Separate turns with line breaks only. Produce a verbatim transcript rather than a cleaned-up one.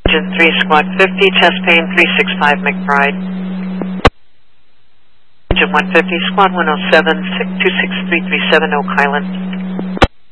Engine three, Squad fifty, chest pain three six five McBride. Engine one fifty, Squad one oh seven, two six three three seven Oak Highland.